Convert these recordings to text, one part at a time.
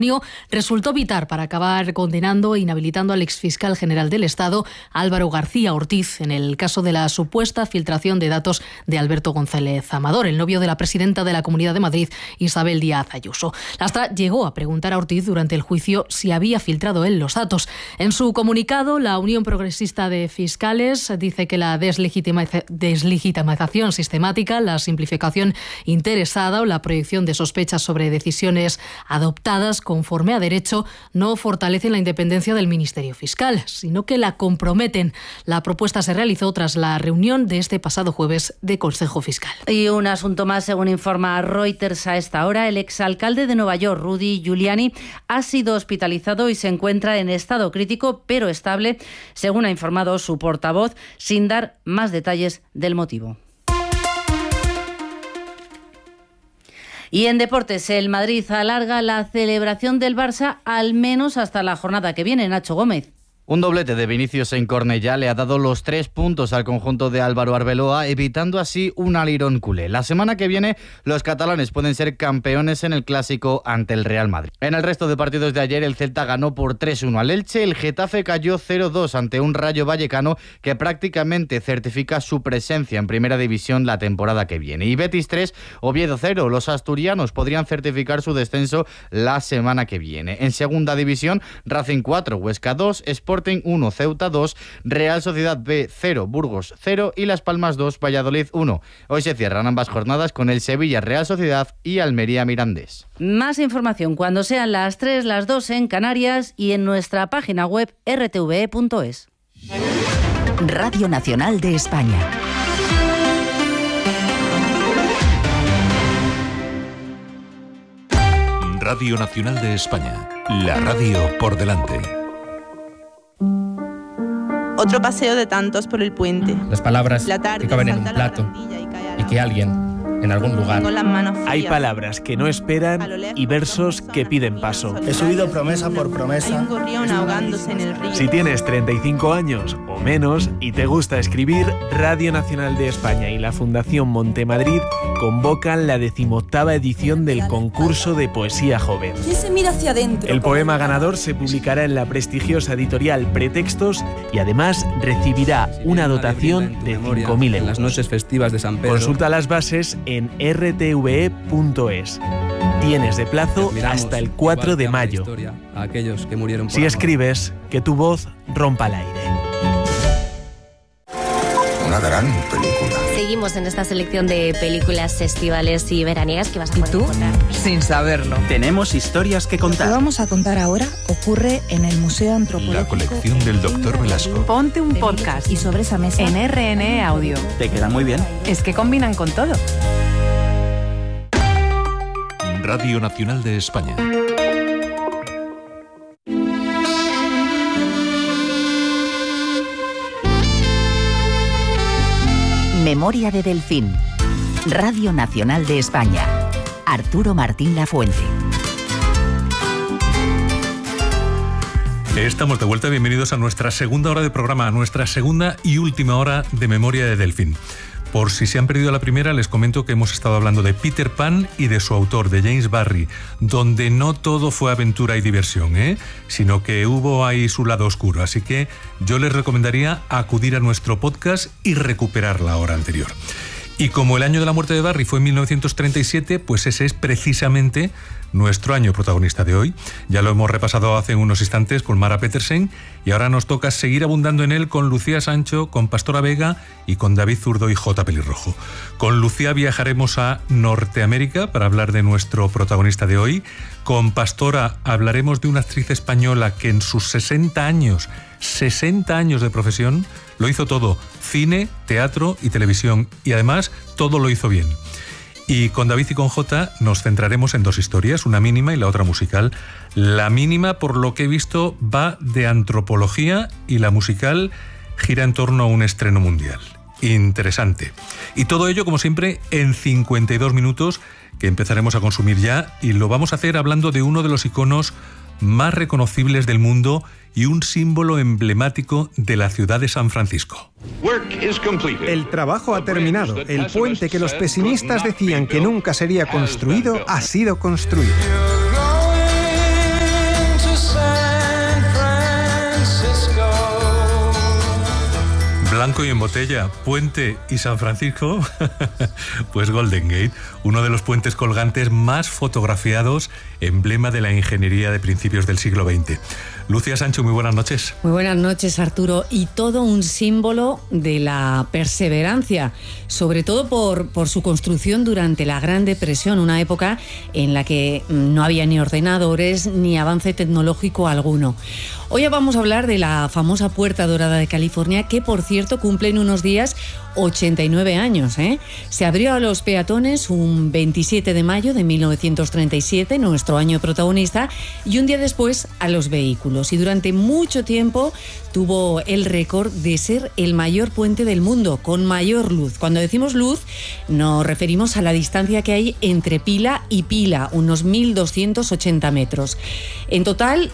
resultó vital para acabar condenando e inhabilitando al exfiscal general del Estado, Álvaro García Ortiz, en el caso de la supuesta filtración de datos de Alberto González Amador, el novio de la presidenta de la Comunidad de Madrid, Isabel Díaz Ayuso. La Astra llegó a preguntar a Ortiz durante el juicio si había filtrado él los datos. En su comunicado, la Unión Progresista de Fiscales dice que la deslegitimación sistemática, la simplificación interesada o la proyección de sospechas sobre decisiones adoptadas conforme a derecho no fortalecen la independencia del Ministerio Fiscal, sino que la comprometen. La propuesta se realizó tras la reunión de este pasado jueves de Consejo Fiscal. Y un asunto más, según informa Reuters a esta hora, el exalcalde de Nueva York, Rudy Giuliani, ha sido hospitalizado y se encuentra en estado crítico pero estable, según ha informado su portavoz, sin dar más detalles del motivo. Y en deportes, el Madrid alarga la celebración del Barça al menos hasta la jornada que viene. Nacho Gómez. Un doblete de Vinicius en Cornellá le ha dado los 3 puntos al conjunto de Álvaro Arbeloa, evitando así un alirón culé. La semana que viene, los catalanes pueden ser campeones en el Clásico ante el Real Madrid. En el resto de partidos de ayer, el Celta ganó por 3-1 al Elche, el Getafe cayó 0-2 ante un Rayo Vallecano que prácticamente certifica su presencia en Primera División la temporada que viene. Y Betis 3, Oviedo 0. Los asturianos podrían certificar su descenso la semana que viene. En Segunda División, Racing 4, Huesca 2, Sporting 1, Ceuta 2, Real Sociedad B 0, Burgos 0 y Las Palmas 2, Valladolid 1. Hoy se cierran ambas jornadas con el Sevilla Real Sociedad y Almería Mirandés. Más información cuando sean las 3, las 2 en Canarias y en nuestra página web rtve.es. Radio Nacional de España. Radio Nacional de España. La radio por delante. Otro paseo de tantos por el puente. Las palabras que caben en un plato y que alguien, en algún lugar... Hay palabras que no esperan y versos que piden paso. He subido promesa por promesa. Hay un gorrión ahogándose en el río. Si tienes 35 años o menos y te gusta escribir, Radio Nacional de España y la Fundación Montemadrid convocan la 18ª edición del concurso de poesía joven. ¿Quién se mira hacia adentro? El poema ganador se publicará en la prestigiosa editorial Pretextos y además recibirá una dotación de 5.000 euros. En las noches festivas de San Pedro. Consulta las bases en rtve.es. Tienes de plazo hasta el 4 de mayo. A aquellos que murieron por si escribes, que tu voz rompa el aire. Una gran película. Seguimos en esta selección de películas estivales y veraniegas que vas a poder encontrar. Sin saberlo. Tenemos historias que contar. Lo que vamos a contar ahora ocurre en el Museo Antropológico. La colección del Dr. Velasco. Ponte un podcast. Y sobre esa mesa en RNE Audio. Te queda muy bien. Es que combinan con todo. Radio Nacional de España. Memoria de Delfín. Radio Nacional de España. Arturo Martín Lafuente. Estamos de vuelta, bienvenidos a nuestra segunda hora de programa, a nuestra segunda y última hora de Memoria de Delfín. Por si se han perdido la primera, les comento que hemos estado hablando de Peter Pan y de su autor, de James Barrie, donde no todo fue aventura y diversión, sino que hubo ahí su lado oscuro. Así que yo les recomendaría acudir a nuestro podcast y recuperar la hora anterior. Y como el año de la muerte de Barrie fue en 1937, pues ese es precisamente nuestro año protagonista de hoy. Ya lo hemos repasado hace unos instantes con Mara Petersen y ahora nos toca seguir abundando en él con Lucía Sancho, con Pastora Vega y con David Zurdo y J. Pelirrojo. Con Lucía viajaremos a Norteamérica para hablar de nuestro protagonista de hoy. Con Pastora hablaremos de una actriz española que en sus 60 años de profesión lo hizo todo: cine, teatro y televisión, y además todo lo hizo bien. Y con David y con Jota nos centraremos en dos historias, una mínima y la otra musical. La mínima, por lo que he visto, va de antropología y la musical gira en torno a un estreno mundial. Interesante. Y todo ello, como siempre, en 52 minutos que empezaremos a consumir ya, y lo vamos a hacer hablando de uno de los iconos más reconocibles del mundo y un símbolo emblemático de la ciudad de San Francisco. El trabajo ha terminado. El puente que los pesimistas decían que nunca sería construido ha sido construido. kiosco y en botella, Puente y San Francisco, pues Golden Gate, uno de los puentes colgantes más fotografiados, emblema de la ingeniería de principios del siglo XX. Lucia Sancho, muy buenas noches. Muy buenas noches, Arturo. Y todo un símbolo de la perseverancia, sobre todo por su construcción durante la Gran Depresión, una época en la que no había ni ordenadores ni avance tecnológico alguno. Hoy vamos a hablar de la famosa Puerta Dorada de California, que por cierto cumple en unos días 89 años. Se abrió a los peatones un 27 de mayo de 1937, nuestro año protagonista, y un día después a los vehículos. Y durante mucho tiempo tuvo el récord de ser el mayor puente del mundo, con mayor luz. Cuando decimos luz, nos referimos a la distancia que hay entre pila y pila, unos 1.280 metros. En total,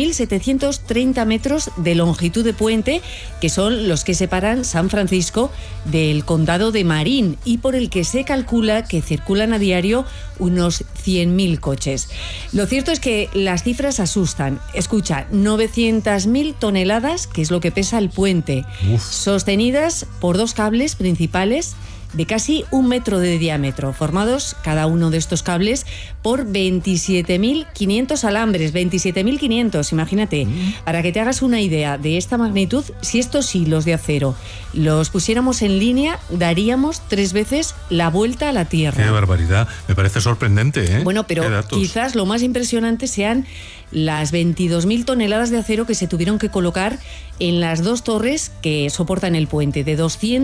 2.730 metros de longitud de puente, que son los que separan San Francisco del condado de Marin y por el que se calcula que circulan a diario unos 100.000 coches. Lo cierto es que las cifras asustan. Escucha, 900.000 toneladas, que es lo que pesa el puente, sostenidas por dos cables principales de casi 1 metro de diámetro, formados cada uno de estos cables por 27.500 alambres, 27.500, imagínate. Para que te hagas una idea de esta magnitud, si estos hilos de acero los pusiéramos en línea, daríamos 3 veces la vuelta a la Tierra. ¡Qué barbaridad! Me parece sorprendente, ¿eh? Bueno, pero quizás lo más impresionante sean las 22.000 toneladas de acero que se tuvieron que colocar en las dos torres que soportan el puente, de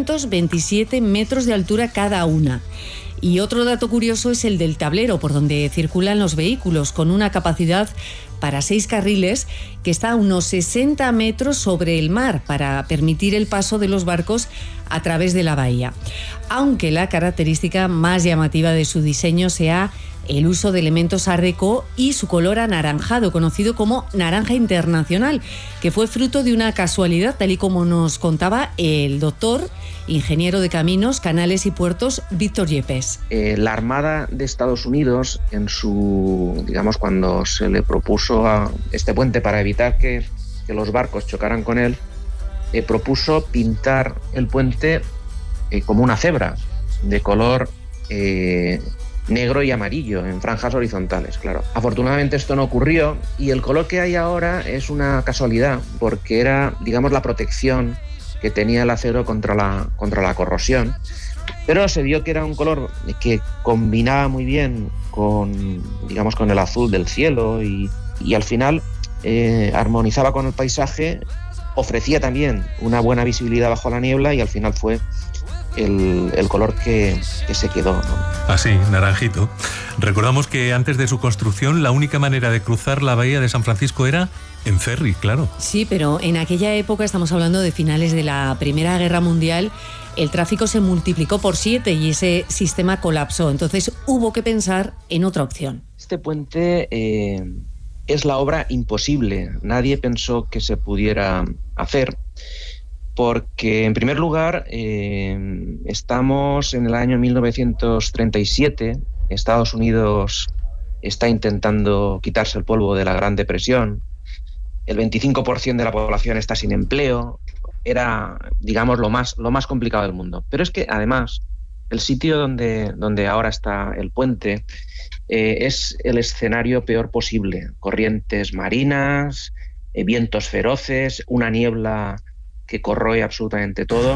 227 metros de altura cada una. Y otro dato curioso es el del tablero por donde circulan los vehículos, con una capacidad para 6 carriles que está a unos 60 metros sobre el mar para permitir el paso de los barcos a través de la bahía. Aunque la característica más llamativa de su diseño sea el uso de elementos Art Deco y su color anaranjado, conocido como naranja internacional, que fue fruto de una casualidad, tal y como nos contaba el doctor, ingeniero de caminos, canales y puertos, Víctor Yepes. La Armada de Estados Unidos, cuando se le propuso a este puente para evitar que los barcos chocaran con él, propuso pintar el puente como una cebra, de color negro y amarillo, en franjas horizontales, claro. Afortunadamente esto no ocurrió y el color que hay ahora es una casualidad, porque era, la protección que tenía el acero contra la corrosión, pero se vio que era un color que combinaba muy bien con el azul del cielo y al final armonizaba con el paisaje, ofrecía también una buena visibilidad bajo la niebla y al final fue el color que se quedó, ¿no? Así, naranjito. Recordamos que antes de su construcción la única manera de cruzar la bahía de San Francisco era en ferry, claro. Sí, pero en aquella época, estamos hablando de finales de la Primera Guerra Mundial, el tráfico se multiplicó por 7 y ese sistema colapsó. Entonces hubo que pensar en otra opción. Este puente es la obra imposible. Nadie pensó que se pudiera hacer, porque en primer lugar estamos en el año 1937, Estados Unidos está intentando quitarse el polvo de la Gran Depresión, el 25% de la población está sin empleo, era, lo más complicado del mundo. Pero es que además el sitio donde ahora está el puente es el escenario peor posible, corrientes marinas, vientos feroces, una niebla que corroe absolutamente todo.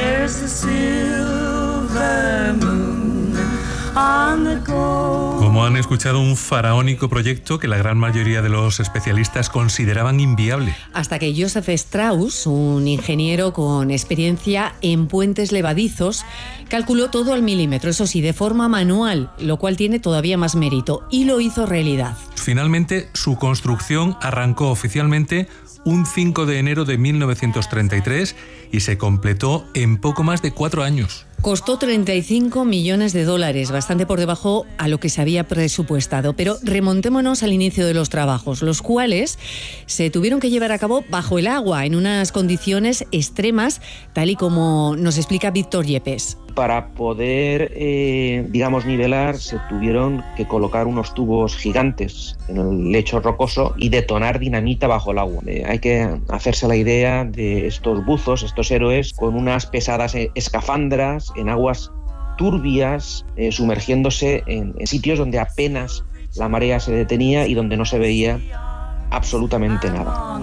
Como han escuchado, un faraónico proyecto que la gran mayoría de los especialistas consideraban inviable. Hasta que Joseph Strauss, un ingeniero con experiencia en puentes levadizos, calculó todo al milímetro, eso sí, de forma manual, lo cual tiene todavía más mérito, y lo hizo realidad. Finalmente, su construcción arrancó oficialmente un 5 de enero de 1933 y se completó en poco más de 4 años. Costó $35 millones, bastante por debajo a lo que se había presupuestado. Pero remontémonos al inicio de los trabajos, los cuales se tuvieron que llevar a cabo bajo el agua, en unas condiciones extremas, tal y como nos explica Víctor Yepes. Para poder, digamos, nivelar, se tuvieron que colocar unos tubos gigantes en el lecho rocoso y detonar dinamita bajo el agua. Hay que hacerse la idea de estos buzos, estos héroes, con unas pesadas escafandras en aguas turbias, sumergiéndose en sitios donde apenas la marea se detenía y donde no se veía absolutamente nada.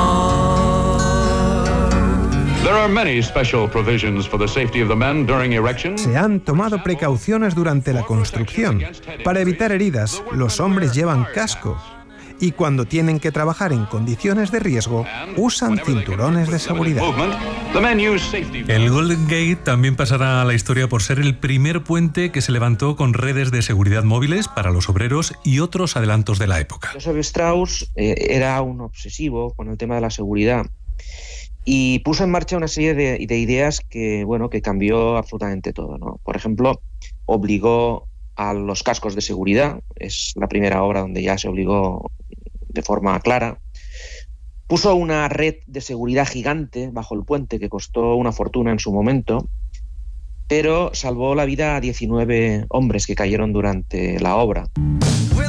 Se han tomado precauciones durante la construcción. Para evitar heridas, los hombres llevan casco. Y cuando tienen que trabajar en condiciones de riesgo, usan cinturones de seguridad. El Golden Gate también pasará a la historia por ser el primer puente que se levantó con redes de seguridad móviles para los obreros y otros adelantos de la época. Joseph Strauss era un obsesivo con el tema de la seguridad y puso en marcha una serie de ideas que cambió absolutamente todo, ¿no? Por ejemplo, obligó a los cascos de seguridad, es la primera obra donde ya se obligó de forma clara. Puso una red de seguridad gigante bajo el puente que costó una fortuna en su momento, pero salvó la vida a 19 hombres que cayeron durante la obra.